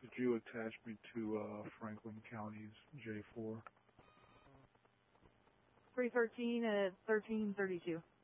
could you attach me to Franklin County's J4? 313 at 1332.